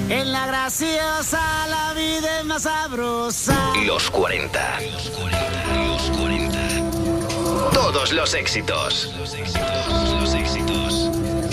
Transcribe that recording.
En la graciosa la vida es más sabrosa. Los 40. Todos los éxitos. Los éxitos.